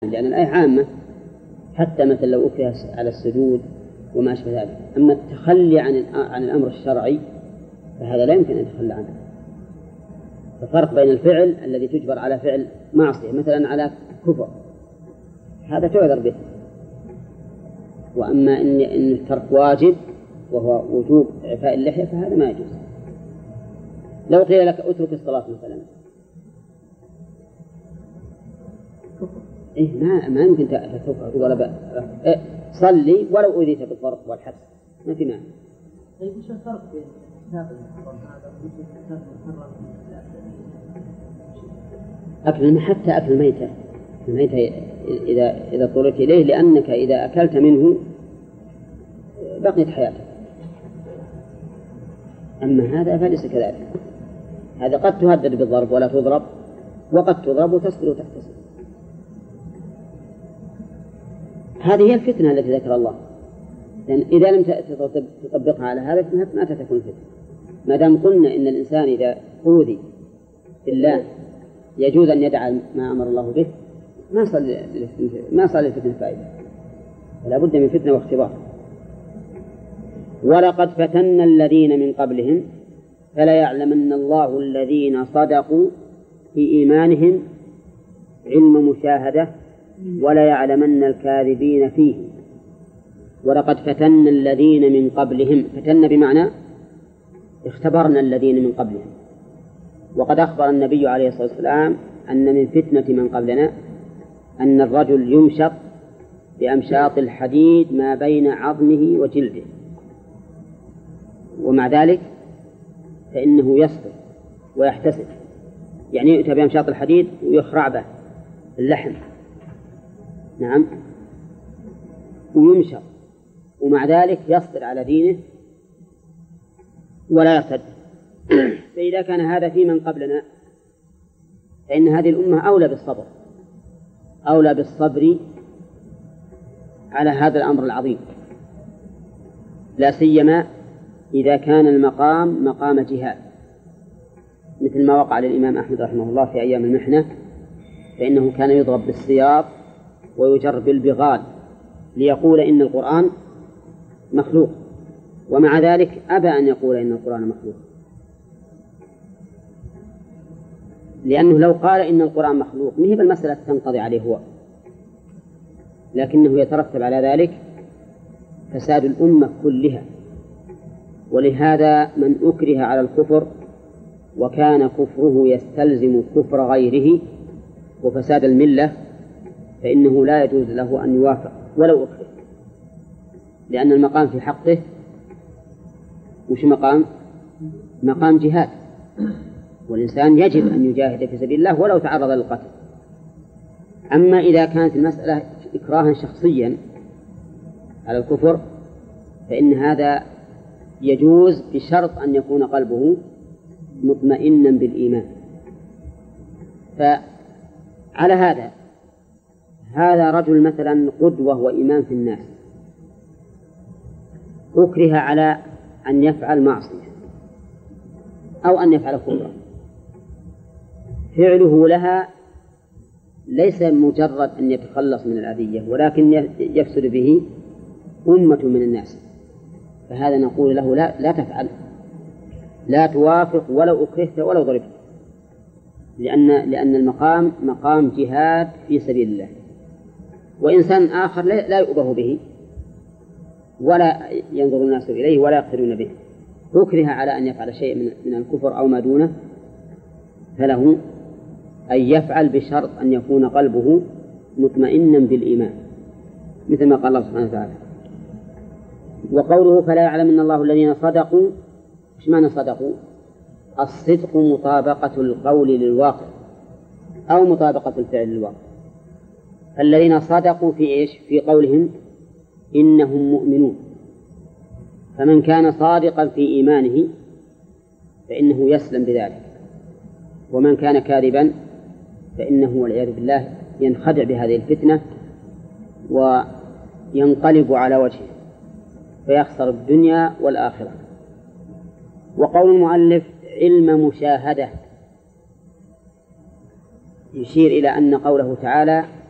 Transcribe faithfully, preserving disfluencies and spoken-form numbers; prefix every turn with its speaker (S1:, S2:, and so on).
S1: لأن الآية عامة، حتى مثل لو أكره على السجود وما أشبه ذلك. أما التخلي عن عن الأمر الشرعي فهذا لا يمكن أن يتخلى عنه. ففرق بين الفعل الذي تجبر على فعل معصية مثلا على كفر، هذا تعذر به. وأما إن إن الترك واجب وهو وجوب إعفاء اللحية فهذا ما يجوز. لو قيل لك اترك الصلاة مثلا، إيه ما ما يمكن تتركها ولا بأس. إيه صلي ولو أذيت بالضرب والحبس ما في معنى.
S2: طيب وش الفرق بين الكتاب المحرم هذا وبين الكتاب المحرم؟
S1: أكل حتى أكل الميتة، الميتة إذا إذا اضطررت إليه، لأنك إذا أكلت منه بقيت حياتك. أما هذا فليس كذلك، هذا قد تهدد بالضرب ولا تضرب، وقد تضرب وتصبر وتحتسب. هذه هي الفتنة التي ذكر الله، لأن إذا لم تطبقها على هذا ما تكون فتنة. ما دام قلنا إن الإنسان إذا أوذي بالله يجوز أن يدعى ما أمر الله به، ما صار ما صار للفتنة فائدة، ولا بد من فتنة واختبار. ولقد فتنا الذين من قبلهم فلا يعلمن الله الذين صدقوا في إيمانهم علم مشاهدة ولا يعلمن الكاذبين فيه. ولقد فتنا الذين من قبلهم، فتنا بمعنى اختبرنا الذين من قبلهم. وقد أخبر النبي عليه الصلاة والسلام أن من فتنة من قبلنا أن الرجل يمشط بأمشاط الحديد ما بين عظمه وجلده، ومع ذلك فإنه يصبر ويحتسب. يعني يؤتى بأمشاط الحديد ويخرع به اللحم، نعم، ويمشط، ومع ذلك يصبر على دينه ولا يرتد. فإذا كان هذا في من قبلنا فإن هذه الأمة أولى بالصبر، أولى بالصبر على هذا الأمر العظيم، لا سيما إذا كان المقام مقام جهاد، مثل ما وقع للإمام أحمد رحمه الله في أيام المحنة، فإنه كان يضرب بالسياط ويجر بالبغال ليقول إن القرآن مخلوق، ومع ذلك أبى أن يقول إن القرآن مخلوق، لأنه لو قال إن القرآن مخلوق ما هي بالمسألة تنقضي عليه هو، لكنه يترتب على ذلك فساد الأمة كلها. ولهذا من أكره على الكفر وكان كفره يستلزم كفر غيره وفساد الملة فإنه لا يجوز له أن يوافق ولو أكره، لأن المقام في حقه وش مقام؟ مقام جهاد، والإنسان يجب أن يجاهد في سبيل الله ولو تعرض للقتل. أما إذا كانت المسألة إكراها شخصيا على الكفر فإن هذا يجوز بشرط أن يكون قلبه مطمئنا بالإيمان. فعلى هذا هذا رجل مثلا قدوة وإمام في الناس، أكره على أن يفعل معصية أو أن يفعل كفرا، فعله لها ليس مجرد أن يتخلص من الأذية، ولكن يفسد به أمة من الناس، فهذا نقول له لا, لا تفعل، لا توافق ولو أكرهت ولو ضربت، لأن, لأن المقام مقام جهاد في سبيل الله. وإنسان آخر لا يؤبه به ولا ينظر الناس إليه ولا يقتدون به، أكره على أن يفعل شيء من, من الكفر أو ما دونه، فله أن يفعل بشرط أن يكون قلبه مطمئنا بالإيمان، مثل ما قال الله سبحانه وتعالى. وقوله فلا يعلمن الله الذين صدقوا، إيش معنى صدقوا؟ الصدق مطابقة القول للواقع أو مطابقة الفعل للواقع. الذين صدقوا في إيش؟ في قولهم إنهم مؤمنون، فمن كان صادقا في إيمانه فإنه يسلم بذلك، ومن كان كاذبا فإنه والعياذ بالله ينخدع بهذه الفتنة وينقلب على وجهه فيخسر الدنيا والآخرة. وقول المؤلف علم مشاهدة يشير إلى أن قوله تعالى